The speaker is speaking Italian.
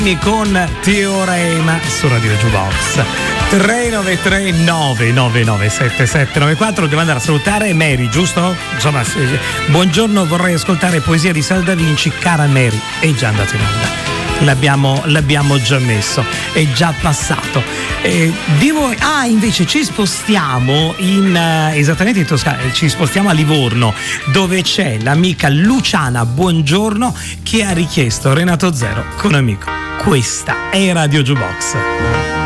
con Teorema su Radio Jukebox. 393 999 7794. Devo andare a salutare Mary, giusto? Insomma, buongiorno, vorrei ascoltare poesia di Sal Da Vinci. Cara Mary, è già andato in onda. L'abbiamo già messo, è già passato. Invece ci spostiamo esattamente in Toscana, ci spostiamo a Livorno, dove c'è l'amica Luciana Buongiorno che ha richiesto Renato Zero con Amico. Questa è Radio Jukebox.